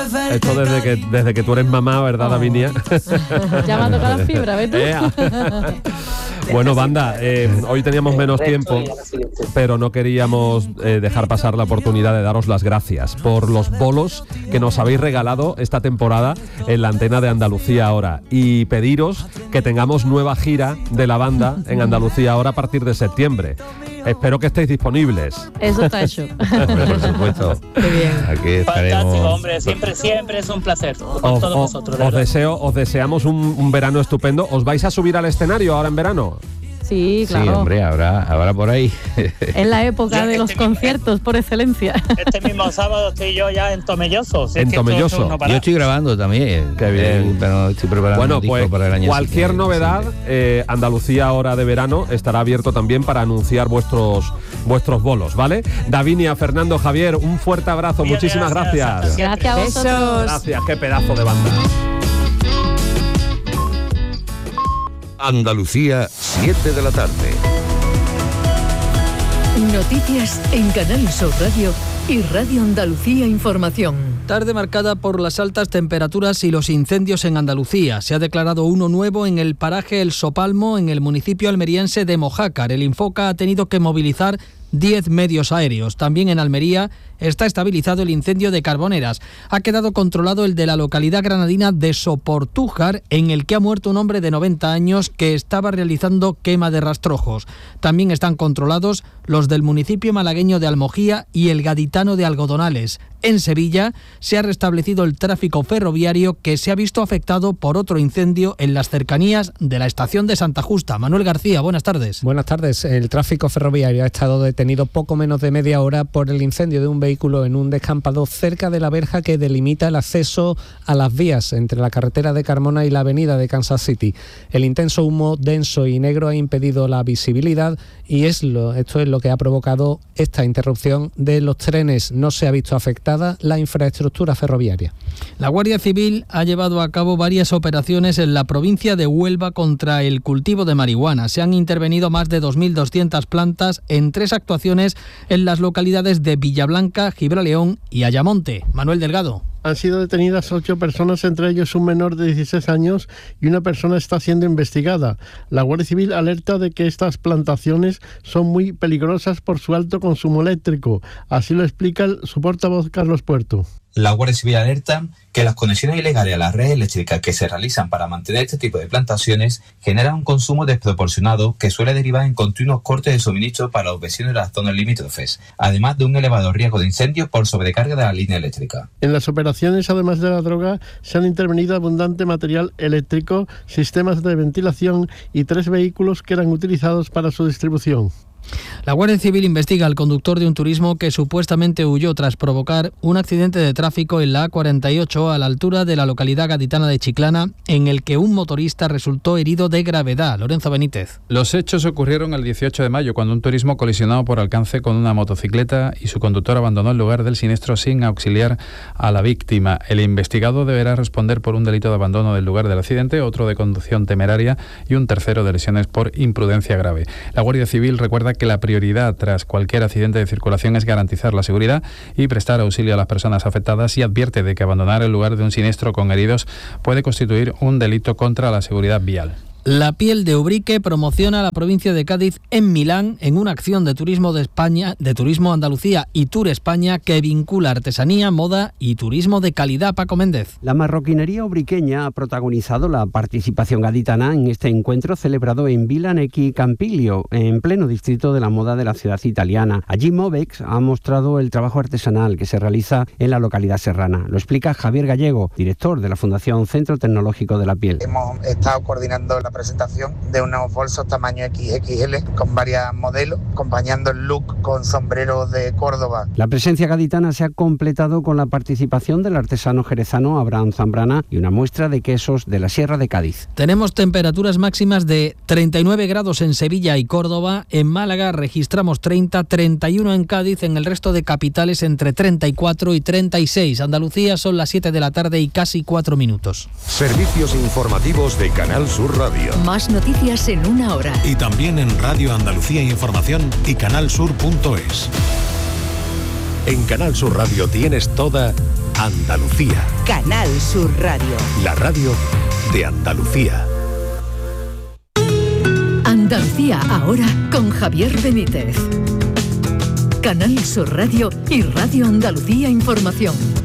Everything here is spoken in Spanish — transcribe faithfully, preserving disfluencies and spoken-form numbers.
Esto desde que desde que tú eres mamá, ¿verdad, oh. Davinia? Ya me ha tocado la fibra, ¿ves tú? Bueno, banda, eh, hoy teníamos menos tiempo, pero no queríamos eh, dejar pasar la oportunidad de daros las gracias por los bolos que nos habéis regalado esta temporada en la antena de Andalucía Ahora, y pediros que tengamos nueva gira de la banda en Andalucía Ahora a partir de septiembre. Espero que estéis disponibles. Eso está hecho. Hombre, por supuesto. Qué bien. Aquí estaremos. Fantástico, hombre. Siempre, siempre es un placer. Con todos vosotros. Os deseo, os deseamos un, un verano estupendo. ¿Os vais a subir al escenario ahora en verano? Sí, claro. Sí, hombre, habrá, habrá por ahí. Es la época de los conciertos por excelencia. Este mismo sábado estoy yo ya en Tomelloso. Si en es que Tomelloso. No yo estoy grabando también. Qué bien. Eh, pero estoy preparando bueno, un disco pues para el año cualquier siguiente, novedad, eh, Andalucía Ahora de verano estará abierto también para anunciar vuestros vuestros bolos, ¿vale? Davinia, Fernando, Javier, un fuerte abrazo. Bien, muchísimas gracias. gracias. Gracias a vosotros. Gracias, qué pedazo de banda. Andalucía, siete de la tarde. Noticias en Canal Sur Radio y Radio Andalucía Información. Tarde marcada por las altas temperaturas y los incendios en Andalucía. Se ha declarado uno nuevo en el paraje El Sopalmo, en el municipio almeriense de Mojácar. El Infoca ha tenido que movilizar diez medios aéreos. También en Almería está estabilizado el incendio de Carboneras. Ha quedado controlado el de la localidad granadina de Soportújar, en el que ha muerto un hombre de noventa años que estaba realizando quema de rastrojos. También están controlados los del municipio malagueño de Almojía y el gaditano de Algodonales. En Sevilla se ha restablecido el tráfico ferroviario, que se ha visto afectado por otro incendio en las cercanías de la estación de Santa Justa. Manuel García, buenas tardes. Buenas tardes. El tráfico ferroviario ha estado detenido poco menos de media hora por el incendio de un vehículo en un descampado cerca de la verja que delimita el acceso a las vías entre la carretera de Carmona y la avenida de Kansas City. El intenso humo denso y negro ha impedido la visibilidad y es lo, esto es lo que ha provocado esta interrupción de los trenes. No se ha visto afectada la infraestructura ferroviaria. La Guardia Civil ha llevado a cabo varias operaciones en la provincia de Huelva contra el cultivo de marihuana. Se han intervenido más de dos mil doscientas plantas en tres actuaciones en las localidades de Villablanca, Gibraleón y Ayamonte. Manuel Delgado. Han sido detenidas ocho personas, entre ellos un menor de dieciséis años, y una persona está siendo investigada. La Guardia Civil alerta de que estas plantaciones son muy peligrosas por su alto consumo eléctrico. Así lo explica el, su portavoz Carlos Puerto. La Guardia Civil alerta que las conexiones ilegales a la red eléctrica que se realizan para mantener este tipo de plantaciones generan un consumo desproporcionado que suele derivar en continuos cortes de suministro para los vecinos de las zonas limítrofes, además de un elevado riesgo de incendio por sobrecarga de la línea eléctrica. En las operaciones, además de la droga, se han intervenido abundante material eléctrico, sistemas de ventilación y tres vehículos que eran utilizados para su distribución. La Guardia Civil investiga al conductor de un turismo que supuestamente huyó tras provocar un accidente de tráfico en la A cuarenta y ocho a la altura de la localidad gaditana de Chiclana, en el que un motorista resultó herido de gravedad. Lorenzo Benítez. Los hechos ocurrieron el dieciocho de mayo, cuando un turismo colisionó por alcance con una motocicleta y su conductor abandonó el lugar del siniestro sin auxiliar a la víctima. El investigado deberá responder por un delito de abandono del lugar del accidente, otro de conducción temeraria y un tercero de lesiones por imprudencia grave. La Guardia Civil recuerda que la prioridad tras cualquier accidente de circulación es garantizar la seguridad y prestar auxilio a las personas afectadas, y advierte de que abandonar el lugar de un siniestro con heridos puede constituir un delito contra la seguridad vial. La Piel de Ubrique promociona la provincia de Cádiz en Milán en una acción de turismo de España, de Turismo Andalucía y Tour España, que vincula artesanía, moda y turismo de calidad. Paco Méndez. La marroquinería ubriqueña ha protagonizado la participación gaditana en este encuentro celebrado en Villa Necchi Campilio, en pleno distrito de la moda de la ciudad italiana. Allí Movex ha mostrado el trabajo artesanal que se realiza en la localidad serrana. Lo explica Javier Gallego, director de la Fundación Centro Tecnológico de la Piel. Hemos estado coordinando la presentación de unos bolsos tamaño equis equis ele con varios modelos, acompañando el look con sombreros de Córdoba. La presencia gaditana se ha completado con la participación del artesano jerezano Abraham Zambrana y una muestra de quesos de la Sierra de Cádiz. Tenemos temperaturas máximas de treinta y nueve grados en Sevilla y Córdoba. En Málaga registramos treinta, treinta y uno en Cádiz. En el resto de capitales entre treinta y cuatro y treinta y seis. Andalucía, son las siete de la tarde y casi cuatro minutos. Servicios informativos de Canal Sur Radio. Más noticias en una hora. Y también en Radio Andalucía Información y canal sur punto es. En Canal Sur Radio tienes toda Andalucía. Canal Sur Radio. La radio de Andalucía. Andalucía ahora con Javier Benítez. Canal Sur Radio y Radio Andalucía Información.